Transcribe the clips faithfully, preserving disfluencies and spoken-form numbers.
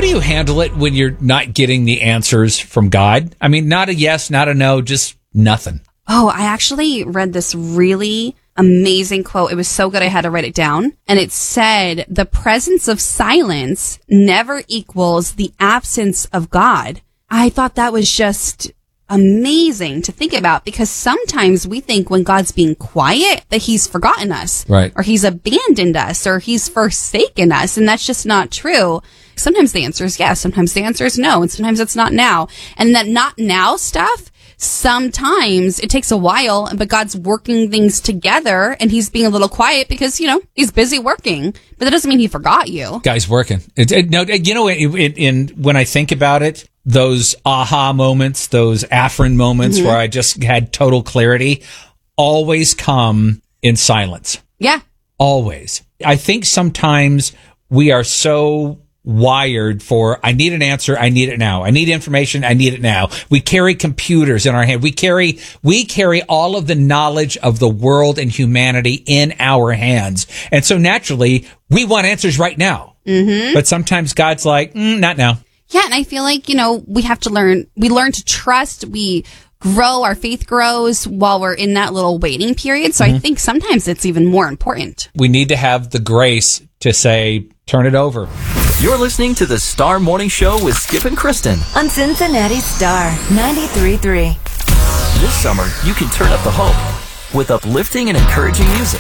do you handle it when you're not getting the answers from God? I mean, not a yes, not a no, just nothing. Oh, I actually read this really amazing quote. It was so good I had to write it down. And it said, the presence of silence never equals the absence of God. I thought that was just amazing to think about, because sometimes we think when God's being quiet that he's forgotten us, right? Or he's abandoned us, or he's forsaken us. And that's just not true. Sometimes the answer is yes. Sometimes the answer is no. And sometimes it's not now. And that not now stuff, sometimes it takes a while, but God's working things together and he's being a little quiet because, you know, he's busy working, but that doesn't mean he forgot you. Guy's working. It, it, no, you know, it, it, in, when I think about it, those aha moments, those Afrin moments mm-hmm. where I just had total clarity always come in silence. Yeah. Always. I think sometimes we are so wired for, I need an answer, I need it now. I need information, I need it now. We carry computers in our hand. We carry, we carry all of the knowledge of the world and humanity in our hands. And so naturally, we want answers right now. Mm-hmm. But sometimes God's like, mm, not now. Yeah, and I feel like, you know, we have to learn, we learn to trust, we grow, our faith grows while we're in that little waiting period. So mm-hmm. I think sometimes it's even more important. We need to have the grace to say, turn it over. You're listening to the Star Morning Show with Skip and Kristen on Cincinnati Star ninety-three point three. This summer, you can turn up the hope with uplifting and encouraging music.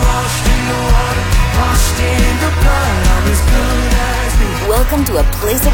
Welcome to a place of